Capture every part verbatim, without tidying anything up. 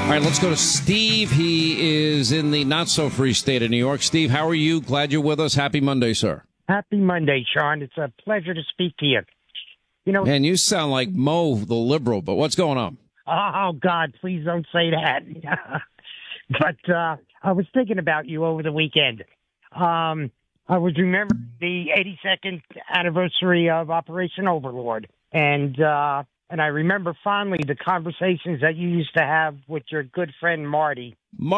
All right, let's go to Steve. He is in the not-so-free state of New York. Steve, how are you? Glad you're with us. Happy Monday, sir. Happy Monday, Sean. It's a pleasure to speak to you. You know, Man, you sound like Mo, the liberal, but what's going on? Oh, God, please don't say that. But uh, I was thinking about you over the weekend. Um, I was remembering the eighty-second anniversary of Operation Overlord. And uh, and I remember fondly the conversations that you used to have with your good friend Marty.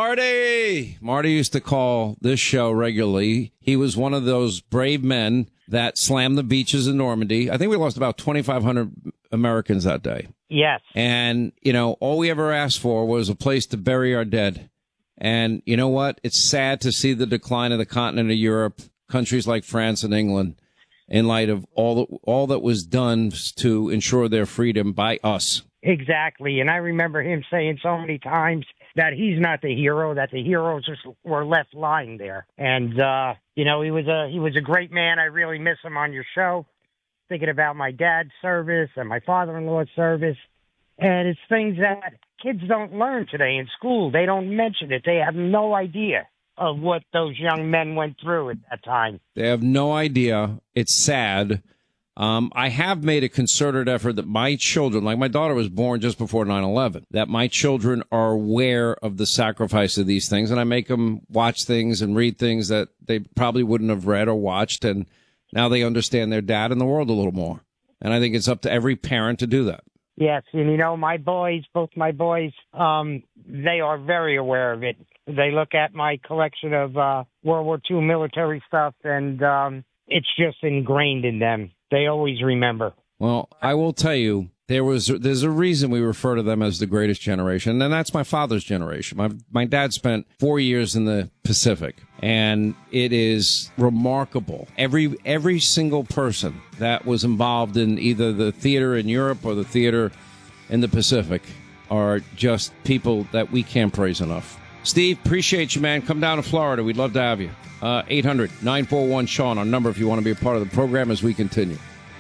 Marty! Marty used to call this show regularly. He was one of those brave men that slammed the beaches in Normandy. I think we lost about twenty-five hundred Americans that day. Yes. And, you know, all we ever asked for was a place to bury our dead. And you know what? It's sad to see the decline of the continent of Europe, countries like France and England, in light of all that, all that was done to ensure their freedom by us. Exactly. And I remember him saying so many times that he's not the hero, that the heroes just were left lying there. And, uh, you know, he was a he was a great man. I really miss him on your show, thinking about my dad's service and my father-in-law's service. And it's things that kids don't learn today in school. They don't mention it. They have no idea of what those young men went through at that time. They have no idea. It's sad. Um, I have made a concerted effort that my children, like my daughter was born just before nine eleven, that my children are aware of the sacrifice of these things. And I make them watch things and read things that they probably wouldn't have read or watched. And now they understand their dad and the world a little more. And I think it's up to every parent to do that. Yes, and you know, my boys, both my boys, um, they are very aware of it. They look at my collection of uh, World War Two military stuff, and um, it's just ingrained in them. They always remember. Well, I will tell you, there was there's a reason we refer to them as the greatest generation, and that's my father's generation. My my dad spent four years in the Pacific, and it is remarkable. Every every single person that was involved in either the theater in Europe or the theater in the Pacific are just people that we can't praise enough. Steve, appreciate you, man. Come down to Florida. We'd love to have you. Uh, eight hundred nine four one Sean, our number if you want to be a part of the program as we continue.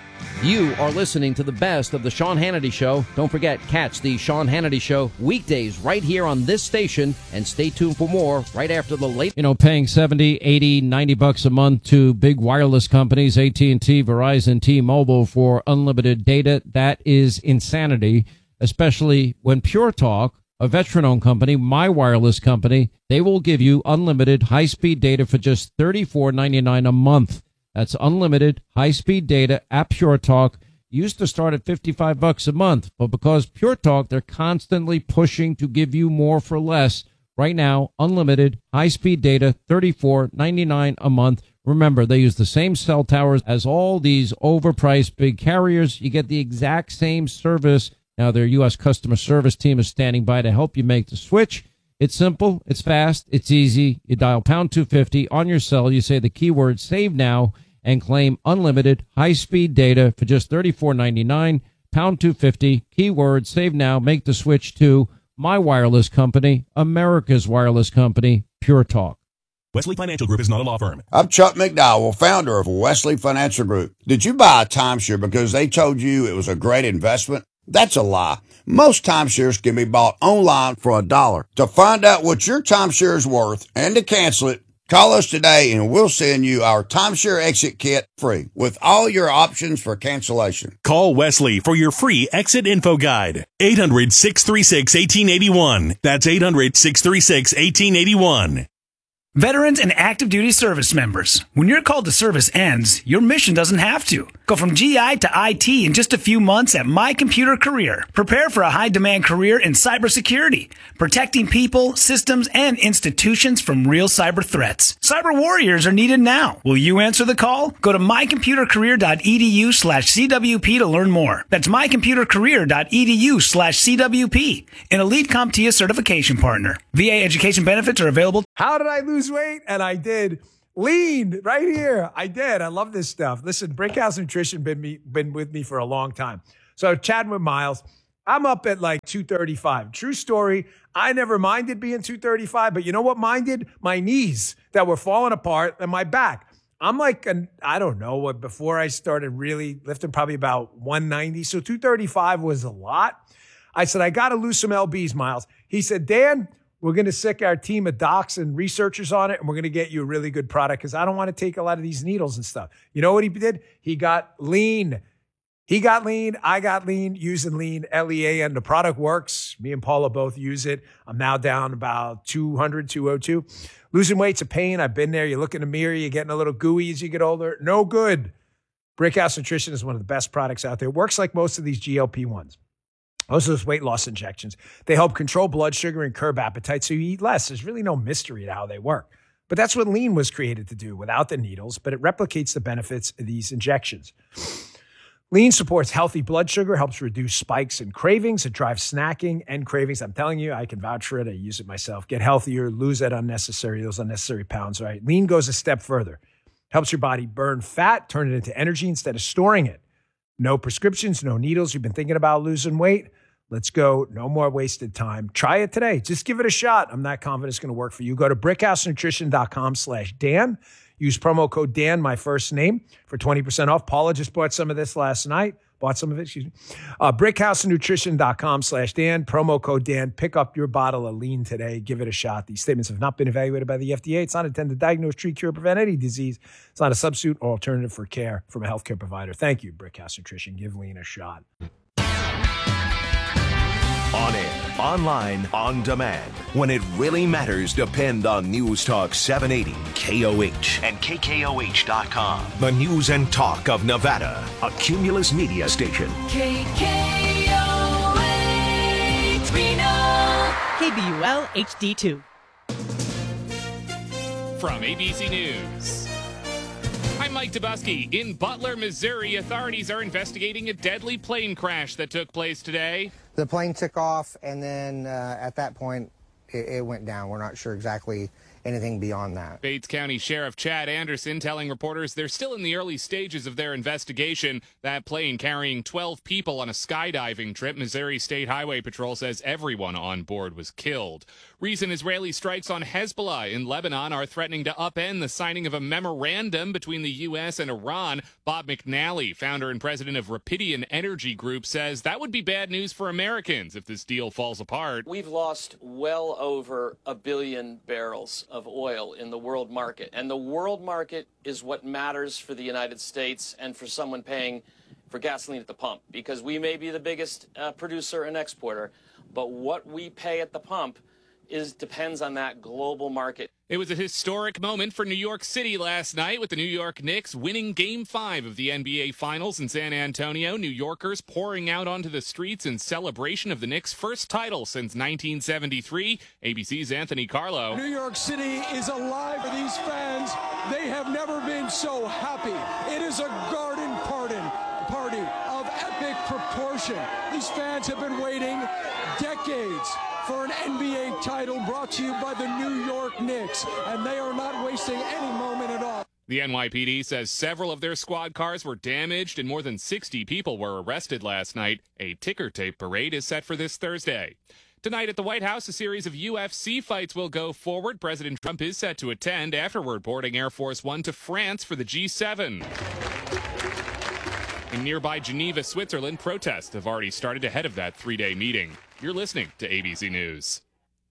You are listening to the best of the Sean Hannity Show. Don't forget, catch the Sean Hannity Show weekdays right here on this station, and stay tuned for more right after the late. You know, paying seventy, eighty, ninety bucks a month to big wireless companies, A T and T, Verizon, T-Mobile for unlimited data, that is insanity, especially when Pure Talk, a veteran-owned company, my wireless company, they will give you unlimited high-speed data for just thirty-four ninety-nine a month. That's unlimited high-speed data at Pure Talk. Used to start at fifty-five bucks a month, but because Pure Talk, they're constantly pushing to give you more for less. Right now, unlimited high-speed data, thirty-four ninety-nine a month. Remember, they use the same cell towers as all these overpriced big carriers. You get the exact same service. Now, their U S customer service team is standing by to help you make the switch. It's simple, it's fast, it's easy. You dial pound two fifty on your cell, you say the keyword save now, and claim unlimited high-speed data for just thirty-four ninety-nine, pound two fifty, keyword save now, make the switch to my wireless company, America's wireless company, Pure Talk. Wesley Financial Group is not a law firm. I'm Chuck McDowell, founder of Wesley Financial Group. Did you buy a timeshare because they told you it was a great investment? That's a lie. Most timeshares can be bought online for a dollar. To find out what your timeshare is worth and to cancel it, call us today and we'll send you our timeshare exit kit free with all your options for cancellation. Call Wesley for your free exit info guide. eight hundred, six three six, one eight eight one. That's eight hundred, six three six, one eight eight one. Veterans and active duty service members, when your call to service ends, your mission doesn't have to. Go from G I to I T in just a few months at My Computer Career. Prepare for a high-demand career in cybersecurity, protecting people, systems, and institutions from real cyber threats. Cyber warriors are needed now. Will you answer the call? Go to mycomputercareer.edu slash CWP to learn more. That's mycomputercareer.edu slash CWP, an Elite CompTIA certification partner. V A education benefits are available. How did I lose weight? And I did. Lean right here. I did. I love this stuff. Listen, Brickhouse Nutrition been me been with me for a long time. So chatting with Miles, I'm up at like two thirty-five. True story. I never minded being two thirty-five, but you know what minded? My knees that were falling apart and my back. I'm like, an, I don't know what, before I started really lifting, probably about one ninety. So two thirty-five was a lot. I said, I got to lose some L Bs, Miles. He said, Dan, we're going to sick our team of docs and researchers on it, and we're going to get you a really good product because I don't want to take a lot of these needles and stuff. You know what he did? He got lean. He got lean. I got lean using lean, L E A N. The product works. Me and Paula both use it. I'm now down about two hundred, two oh two. Losing weight's a pain. I've been there. You look in the mirror, you're getting a little gooey as you get older. No good. Brickhouse Nutrition is one of the best products out there. It works like most of these G L P ones. Most of those weight loss injections. They help control blood sugar and curb appetite so you eat less. There's really no mystery to how they work. But that's what lean was created to do without the needles, but it replicates the benefits of these injections. Lean supports healthy blood sugar, helps reduce spikes and cravings. It drives snacking and cravings. I'm telling you, I can vouch for it. I use it myself. Get healthier, lose that unnecessary, those unnecessary pounds, right? Lean goes a step further. Helps your body burn fat, turn it into energy instead of storing it. No prescriptions, no needles. You've been thinking about losing weight? Let's go. No more wasted time. Try it today. Just give it a shot. I'm not confident it's going to work for you. Go to brickhousenutrition.com slash Dan. Use promo code Dan, my first name, for twenty percent off. Paula just bought some of this last night. Bought some of it, excuse me. Uh, brickhousenutrition.com slash Dan. Promo code Dan. Pick up your bottle of lean today. Give it a shot. These statements have not been evaluated by the F D A. It's not intended to diagnose, treat, cure, prevent any disease. It's not a substitute or alternative for care from a healthcare provider. Thank you, Brickhouse Nutrition. Give lean a shot. On air, online, on demand. When it really matters, depend on News Talk seven eighty, K O H, and K K O H dot com. The news and talk of Nevada. A Cumulus media station. K K O H, Reno. K B U L H D two. From A B C News. I'm Mike Dubusky. In Butler, Missouri, authorities are investigating a deadly plane crash that took place today. The plane took off, and then uh, at that point, it, it went down. We're not sure exactly anything beyond that. Bates County Sheriff Chad Anderson telling reporters they're still in the early stages of their investigation. That plane carrying twelve people on a skydiving trip. Missouri State Highway Patrol says everyone on board was killed. Recent Israeli strikes on Hezbollah in Lebanon are threatening to upend the signing of a memorandum between the U S and Iran. Bob McNally, founder and president of Rapidian Energy Group, says that would be bad news for Americans if this deal falls apart. We've lost well over a billion barrels of oil in the world market, and the world market is what matters for the United States and for someone paying for gasoline at the pump, because we may be the biggest uh, producer and exporter, but what we pay at the pump is depends on that global market. It was a historic moment for New York City last night with the New York Knicks winning Game five of the N B A Finals in San Antonio. New Yorkers pouring out onto the streets in celebration of the Knicks' first title since nineteen seventy-three. A B C's Anthony Carlo. New York City is alive for these fans. They have never been so happy. It is a garden party, party of epic proportion. These fans have been waiting decades for an N B A title brought to you by the New York Knicks, and they are not wasting any moment at all. The N Y P D says several of their squad cars were damaged and more than sixty people were arrested last night. A ticker tape parade is set for this Thursday. Tonight at the White House, a series of U F C fights will go forward. President Trump is set to attend, afterward boarding Air Force One to France for the G seven. In nearby Geneva, Switzerland, protests have already started ahead of that three-day meeting. You're listening to A B C News.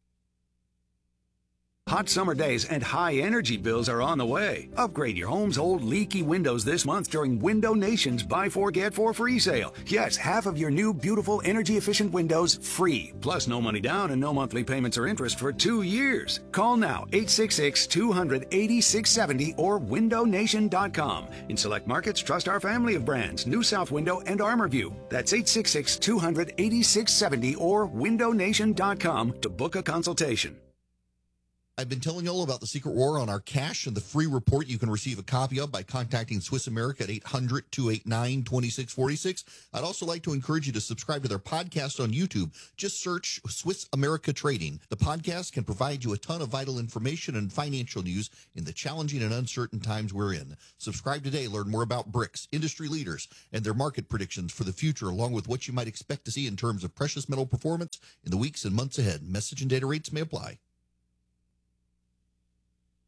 Hot summer days and high energy bills are on the way. Upgrade your home's old leaky windows this month during Window Nation's Buy Four Get Four free sale. Yes, half of your new beautiful energy efficient windows free. Plus no money down and no monthly payments or interest for two years. Call now eight six six, two hundred, eighty-six seventy or window nation dot com. In select markets, trust our family of brands, New South Window and ArmorView. That's eight six six, two hundred, eighty-six seventy or window nation dot com to book a consultation. I've been telling you all about the secret war on our cash and the free report you can receive a copy of by contacting Swiss America at eight hundred, two eight nine, two six four six. I'd also like to encourage you to subscribe to their podcast on YouTube. Just search Swiss America Trading. The podcast can provide you a ton of vital information and financial news in the challenging and uncertain times we're in. Subscribe today. Learn more about BRICS, industry leaders, and their market predictions for the future, along with what you might expect to see in terms of precious metal performance in the weeks and months ahead. Message and data rates may apply.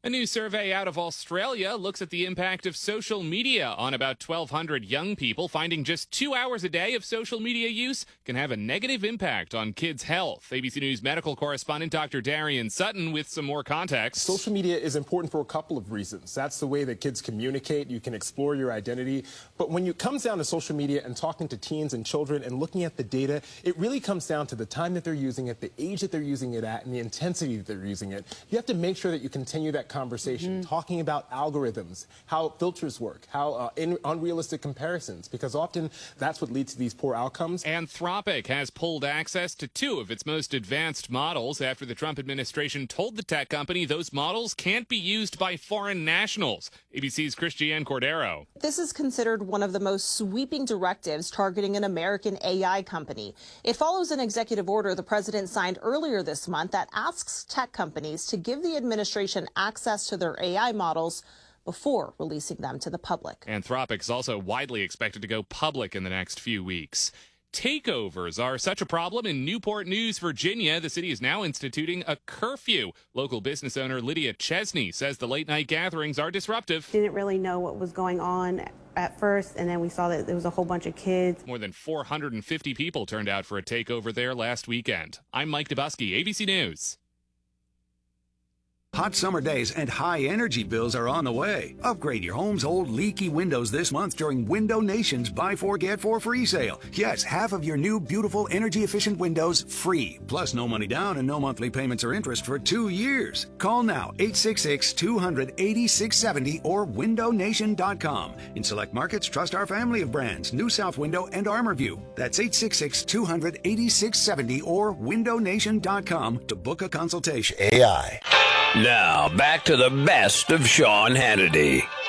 A new survey out of Australia looks at the impact of social media on about twelve hundred young people, finding just two hours a day of social media use can have a negative impact on kids' health. A B C News medical correspondent Doctor Darian Sutton with some more context. Social media is important for a couple of reasons. That's the way that kids communicate. You can explore your identity. But when it comes down to social media and talking to teens and children and looking at the data, it really comes down to the time that they're using it, the age that they're using it at, and the intensity that they're using it. You have to make sure that you continue that conversation, mm-hmm. talking about algorithms, how filters work, how uh, in, unrealistic comparisons, because often that's what leads to these poor outcomes. Anthropic has pulled access to two of its most advanced models after the Trump administration told the tech company those models can't be used by foreign nationals. A B C's Christiane Cordero. This is considered one of the most sweeping directives targeting an American A I company. It follows an executive order the president signed earlier this month that asks tech companies to give the administration access to their A I models before releasing them to the public. Anthropic is also widely expected to go public in the next few weeks. Takeovers are such a problem in Newport News, Virginia. The city is now instituting a curfew. Local business owner Lydia Chesney says the late-night gatherings are disruptive. Didn't really know what was going on at first, and then we saw that there was a whole bunch of kids. More than four hundred fifty people turned out for a takeover there last weekend. I'm Mike Dubusky, A B C News. Hot summer days and high energy bills are on the way. Upgrade your home's old leaky windows this month during Window Nation's Buy Four Get Four free sale. Yes, half of your new beautiful energy efficient windows free. Plus no money down and no monthly payments or interest for two years. Call now eight six six, two hundred, eighty-six seventy or window nation dot com. In select markets, trust our family of brands, New South Window and ArmorView. That's eight six six, two hundred, eighty-six seventy or window nation dot com to book a consultation. A I. Now, back to the best of Sean Hannity.